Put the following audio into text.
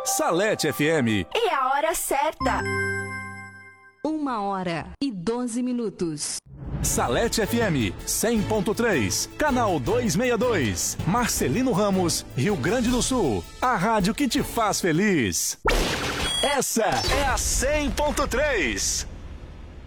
Salete FM. E a hora certa. 1h12. Salete FM 100.3, canal 262, Marcelino Ramos, Rio Grande do Sul. A rádio que te faz feliz. Essa é a 100.3.